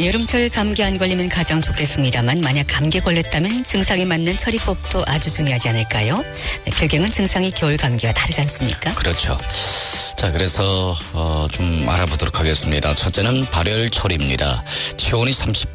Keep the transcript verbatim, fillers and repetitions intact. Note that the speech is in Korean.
여름철 감기 안 걸리면 가장 좋겠습니다만 만약 감기에 걸렸다면 증상에 맞는 처리법도 아주 중요하지 않을까요? 네, 필경은 증상이 겨울 감기와 다르지 않습니까? 그렇죠. 자, 그래서 어, 좀 알아보도록 하겠습니다. 첫째는 발열 처리입니다. 체온이 삼십